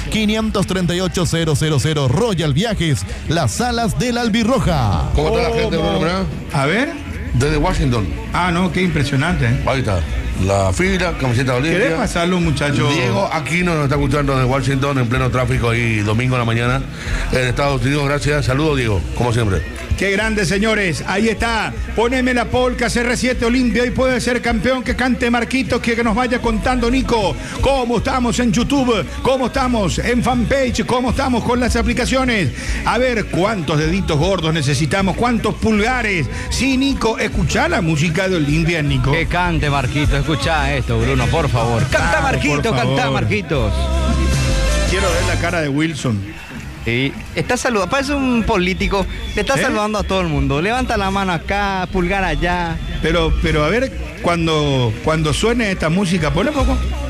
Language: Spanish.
538-000. Royal Viajes, las salas de la Albirroja. ¿Cómo está la gente, Bruno? Mirá? A ver. Desde Washington. Ah, no, qué impresionante. Ahí está. La fila, camiseta olimpia. ¿Querés pasarlo, muchacho? Diego Aquino nos está escuchando desde Washington en pleno tráfico ahí domingo en la mañana en Estados Unidos. Gracias. Saludos, Diego, como siempre. Qué grande, señores. Ahí está. Poneme la polca CR7 Olimpia y puede ser campeón. Que cante Marquitos, que nos vaya contando, Nico, cómo estamos en YouTube, cómo estamos en fanpage, cómo estamos con las aplicaciones. A ver, cuántos deditos gordos necesitamos, cuántos pulgares. Sí, Nico, escuchá la música de Olimpia, Nico. Que cante Marquitos, escuchá esto, Bruno, por favor. Canta, Marquitos, canta, Marquitos. Quiero ver la cara de Wilson. Sí, está saludando, parece un político, le está saludando a todo el mundo. Levanta la mano acá, pulgar allá. Pero a ver, cuando suene esta música, ponle poco.